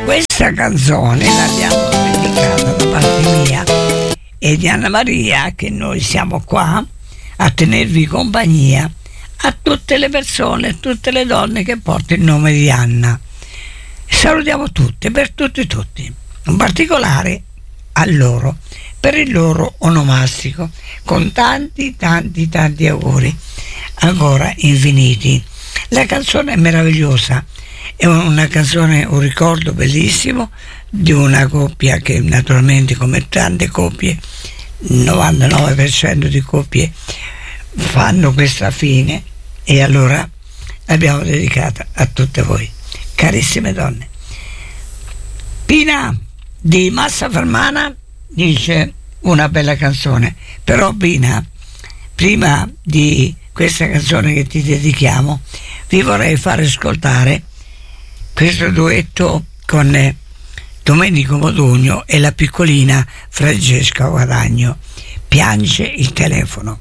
Questa canzone l'abbiamo dedicata da parte mia e di Anna Maria, che noi siamo qua a tenervi compagnia, a tutte le persone, tutte le donne che portano il nome di Anna. Salutiamo tutte, per tutti, in particolare a loro, per il loro onomastico, con tanti auguri ancora infiniti. La canzone è meravigliosa, è una canzone, un ricordo bellissimo di una coppia che naturalmente, come tante coppie, il 99% di coppie fanno questa fine, e allora l'abbiamo dedicata a tutte voi, carissime donne. Pina di Massa Fermana dice una bella canzone, però Pina, prima di questa canzone che ti dedichiamo, vi vorrei fare ascoltare questo duetto con Domenico Modugno e la piccolina Francesca Guadagno, Piange il telefono.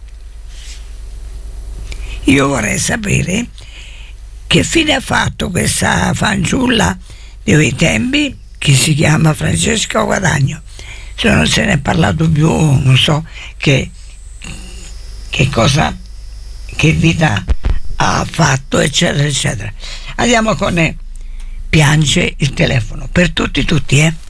Io vorrei sapere che fine ha fatto questa fanciulla di quei tempi che si chiama Francesca Guadagno. Se non se ne è parlato più, non so che cosa, che vita ha fatto, eccetera eccetera. Andiamo con Piange il telefono, per tutti, eh?